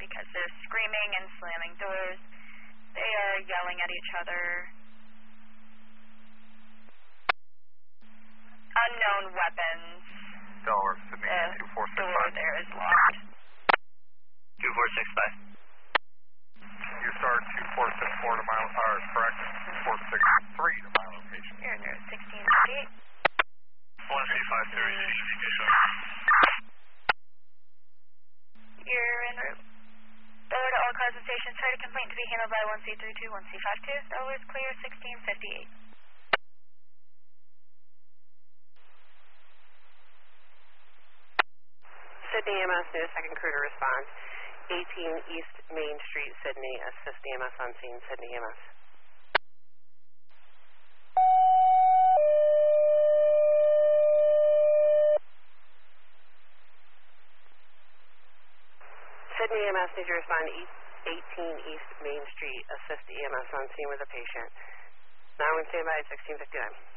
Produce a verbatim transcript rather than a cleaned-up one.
because they're screaming and slamming doors. They are yelling at each other. Unknown weapons. Delaware, Sydney, the two four six five. Door there is locked. two four six five. You start two four six four to my, or correct, two four six three to my location. Here, there's sixteen fifty-eight. one three five three, communication. You're en route. Delaware to all cars and stations. Target complaint to be handled by one C three two, one C five two. Delaware's clear, sixteen fifty-eight. Sydney E M S, new second crew to respond. eighteen East Main Street, Sydney. Assist E M S on scene, Sydney E M S. Sydney E M S needs to respond to eighteen East Main Street. Assist E M S on scene with a patient. Now on standby at sixteen fifty-nine.